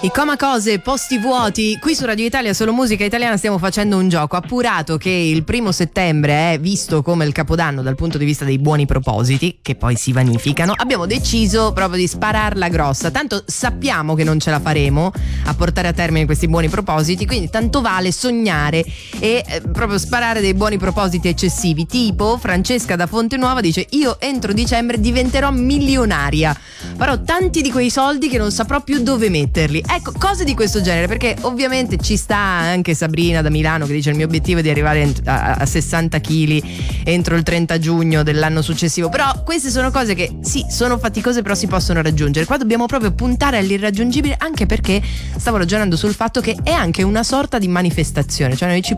I Coma Cose, posti vuoti. Qui su Radio Italia Solo Musica Italiana stiamo facendo un gioco. Appurato che il 1° settembre è visto come il capodanno dal punto di vista dei buoni propositi, che poi si vanificano, abbiamo deciso proprio di spararla grossa. Tanto sappiamo che non ce la faremo a portare a termine questi buoni propositi, quindi tanto vale sognare e proprio sparare dei buoni propositi eccessivi. Tipo Francesca da Fonte Nuova dice: io entro dicembre diventerò milionaria, farò tanti di quei soldi che non saprò più dove metterli. Ecco, cose di questo genere, perché ovviamente ci sta anche Sabrina da Milano che dice: il mio obiettivo è di arrivare a 60 kg entro il 30 giugno dell'anno successivo. Però queste sono cose che sì, sono faticose, però si possono raggiungere. Qua dobbiamo proprio puntare all'irraggiungibile, anche perché stavo ragionando sul fatto che è anche una sorta di manifestazione, cioè noi ci